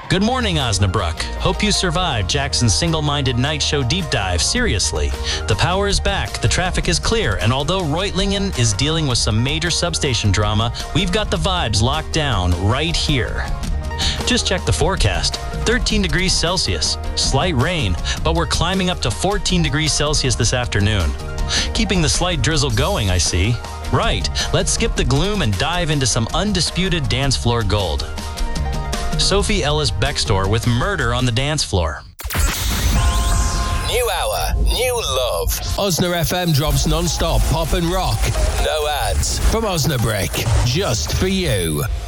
Good morning, Osnabrück. Hope you survived Jackson's single-minded night show deep dive. Seriously, the power is back, the traffic is clear, and although Reutlingen is dealing with some major substation drama, we've got the vibes locked down right here. Just check the forecast. 13 degrees Celsius, slight rain, but we're climbing up to 14 degrees Celsius this afternoon. Keeping the slight drizzle going, I see. Right, let's skip the gloom and dive into some undisputed dance floor gold. Sophie Ellis Bextor with Murder on the Dance Floor. New hour, new love. Osna FM drops non-stop pop and rock. No ads. From Osnabrück, just for you.